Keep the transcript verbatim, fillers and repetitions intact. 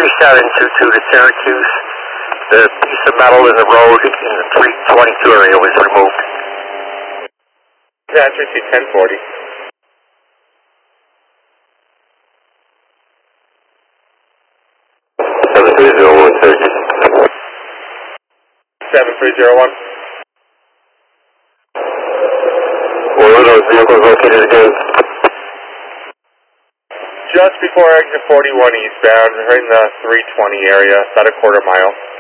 three seven two two to Syracuse. The piece of metal in the road in the three twenty-two area was removed. Yeah, Tracy ten forty. seven three zero one, Syracuse. seven three zero one. Where were those vehicles located again? Just before exit forty-one eastbound, right in the three twenty area, about a quarter mile.